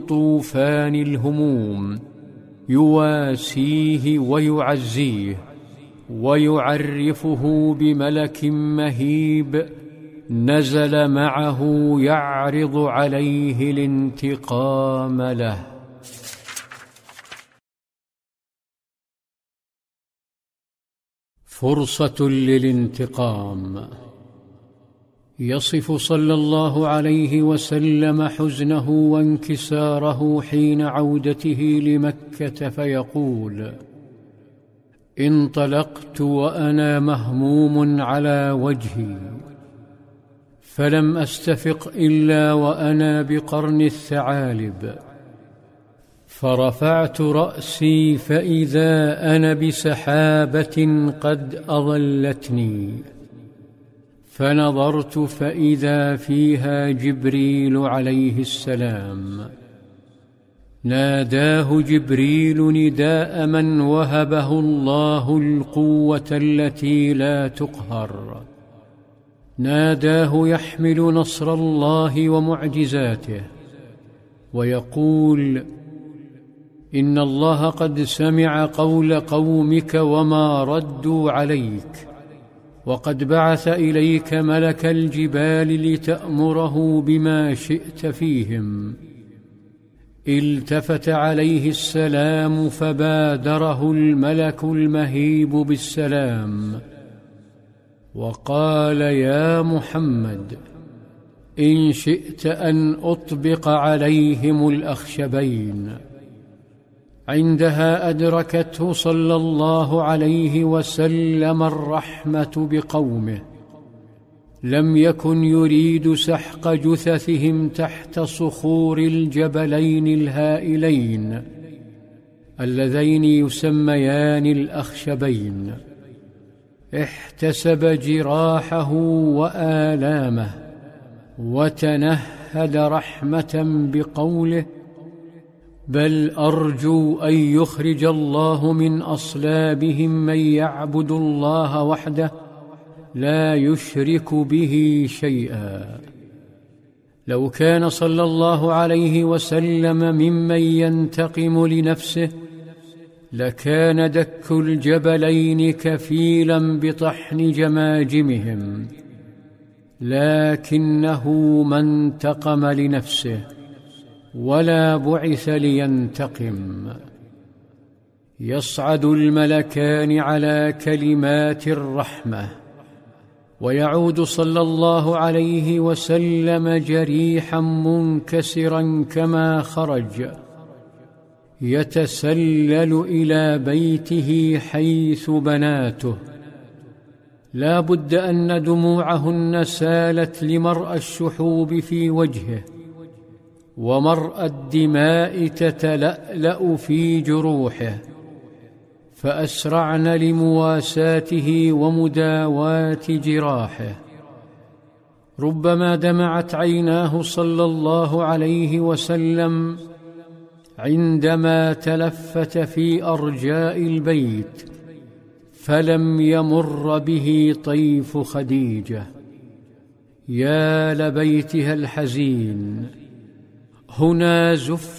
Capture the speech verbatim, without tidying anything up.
طوفان الهموم يواسيه ويعزيه ويعرفه بملك مهيب نزل معه يعرض عليه الانتقام له. فرصة للانتقام. يصف صلى الله عليه وسلم حزنه وانكساره حين عودته لمكة فيقول: انطلقت وأنا مهموم على وجهي، فلم أستفق إلا وأنا بقرن الثعالب، فرفعت رأسي فإذا أنا بسحابة قد أظلتني، فنظرت فإذا فيها جبريل عليه السلام. ناداه جبريل نداء من وهبه الله القوة التي لا تقهر، ناداه يحمل نصر الله ومعجزاته ويقول: إن الله قد سمع قول قومك وما ردوا عليك، وقد بعث إليك ملك الجبال لتأمره بما شئت فيهم. التفت عليه السلام فبادره الملك المهيب بالسلام وقال: يا محمد، إن شئت أن أطبق عليهم الأخشبين. عندها أدركته صلى الله عليه وسلم الرحمة بقومه، لم يكن يريد سحق جثثهم تحت صخور الجبلين الهائلين اللذين يسميان الأخشبين. احتسب جراحه وآلامه وتنهد رحمة بقوله: بل أرجو أن يخرج الله من أصلابهم من يعبد الله وحده لا يشرك به شيئا. لو كان صلى الله عليه وسلم ممن ينتقم لنفسه لكان دك الجبلين كفيلا بطحن جماجمهم، لكنه ما انتقم لنفسه ولا بعث لينتقم. يصعد الملكان على كلمات الرحمة، ويعود صلى الله عليه وسلم جريحا منكسرا كما خرج، يتسلل إلى بيته حيث بناته. لا بد أن دموعهن سالت لمرأى الشحوب في وجهه، ومرأى الدماء تتلألأ في جروحه، فأسرعن لمواساته ومداواة جراحه. ربما دمعت عيناه صلى الله عليه وسلم عندما تلفت في أرجاء البيت فلم يمر به طيف خديجة. يا لبيتها الحزين، هنا زف